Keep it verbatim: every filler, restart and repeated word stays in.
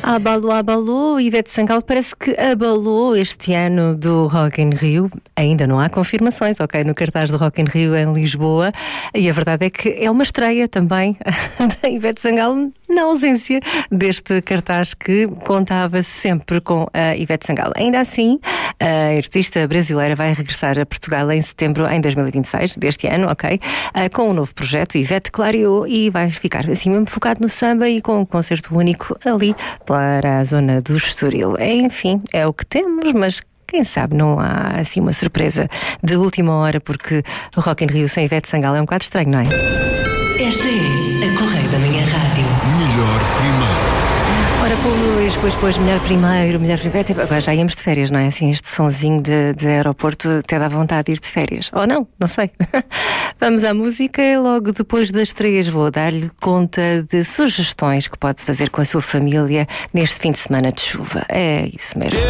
Abalou, abalou, Ivete Sangalo parece que abalou este ano do Rock in Rio. Ainda não há confirmações, ok, no cartaz do Rock in Rio em Lisboa. E a verdade é que é uma estreia também da Ivete Sangalo na ausência deste cartaz que contava sempre com a Ivete Sangalo. Ainda assim, a artista brasileira vai regressar a Portugal em setembro em dois mil e vinte e seis, deste ano, ok, com um novo projeto, Ivete clareou, e vai ficar assim mesmo focado no samba e com um concerto único ali para a zona do Estoril. Enfim, é o que temos, mas quem sabe não há assim uma surpresa de última hora, porque o Rock in Rio sem Ivete Sangalo é um bocado estranho, não é? Esta é a Correia da Manhã Rádio. Melhor primeiro. Ora, pois, pois, pois, melhor primeiro, melhor primeiro. Agora já íamos de férias, não é? Assim, este sonzinho de, de aeroporto até dá vontade de ir de férias. Ou não, não sei. Vamos à música e logo depois das três vou dar-lhe conta de sugestões que pode fazer com a sua família neste fim de semana de chuva. É isso mesmo.